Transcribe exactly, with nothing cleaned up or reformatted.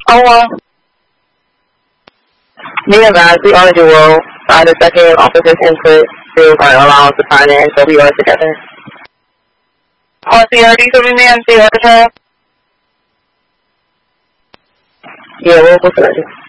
Oh, well, me and guys, we are dual. Uh, the second officer's input to uh, allow us to sign in, so we are together. Oh, Sierra, do you see me, ma'am? Sierra Patrol? Yeah, we'll go through it.